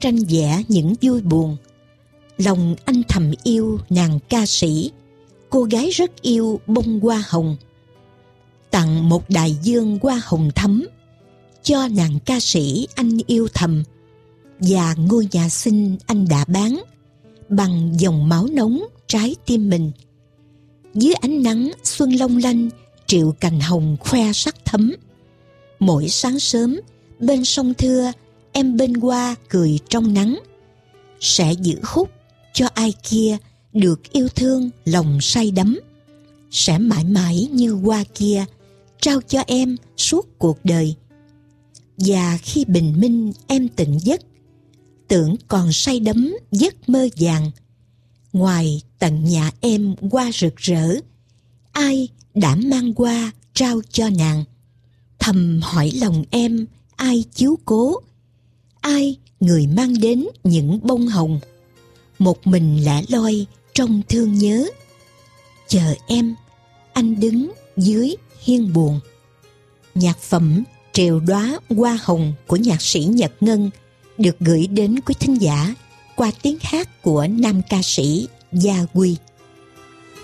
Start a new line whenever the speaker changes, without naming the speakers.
tranh vẽ những vui buồn. Lòng anh thầm yêu nàng ca sĩ, cô gái rất yêu bông hoa hồng. Tặng một đại dương hoa hồng thắm cho nàng ca sĩ anh yêu thầm. Và ngôi nhà xinh anh đã bán bằng dòng máu nóng trái tim mình. Dưới ánh nắng xuân long lanh, triệu cành hồng khoe sắc thấm. Mỗi sáng sớm bên sông Thưa, em bên hoa cười trong nắng. Sẽ giữ khúc cho ai kia được yêu thương lòng say đắm. Sẽ mãi mãi như hoa kia trao cho em suốt cuộc đời. Và khi bình minh em tỉnh giấc, tưởng còn say đắm giấc mơ vàng. Ngoài tận nhà em hoa rực rỡ, ai đã mang hoa trao cho nàng? Thầm hỏi lòng em ai chiếu cố, ai người mang đến những bông hồng? Một mình lẻ loi trong thương nhớ, chờ em, anh đứng dưới hiên buồn. Nhạc phẩm Trèo đóa hoa hồng của nhạc sĩ Nhật Ngân được gửi đến quý thính giả qua tiếng hát của nam ca sĩ Gia Huy.